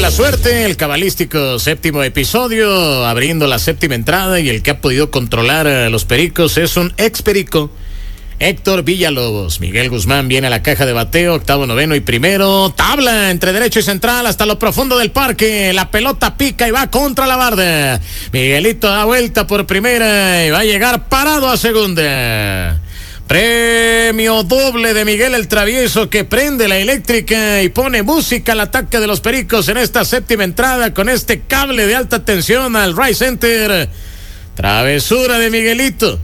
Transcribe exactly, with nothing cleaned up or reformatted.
la suerte, el cabalístico séptimo episodio, abriendo la séptima entrada, y el que ha podido controlar a los pericos es un ex perico, Héctor Villalobos. Miguel Guzmán viene a la caja de bateo, octavo, noveno y primero. Tabla entre derecho y central hasta lo profundo del parque. La pelota pica y va contra la barda. Miguelito da vuelta por primera y va a llegar parado a segunda. Premio doble de Miguel el Travieso, que prende la eléctrica y pone música al ataque de los pericos en esta séptima entrada con este cable de alta tensión al right center. Travesura de Miguelito.